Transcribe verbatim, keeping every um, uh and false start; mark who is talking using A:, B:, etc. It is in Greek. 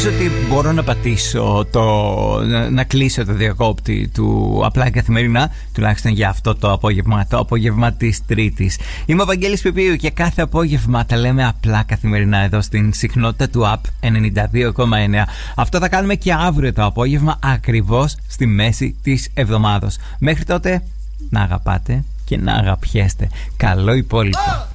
A: Νομίζω ότι μπορώ να πατήσω το, να, να κλείσω το διακόπτη του απλά καθημερινά, τουλάχιστον για αυτό το απόγευμα, το απόγευμα της Τρίτης. Είμαι ο Βαγγέλης Πεπίου και κάθε απόγευμα τα λέμε απλά καθημερινά εδώ στην συχνότητα του App ενενήντα δύο κόμμα εννέα. Αυτό θα κάνουμε και αύριο το απόγευμα, ακριβώς στη μέση της εβδομάδος. Μέχρι τότε να αγαπάτε και να αγαπιέστε. Καλό υπόλοιπο.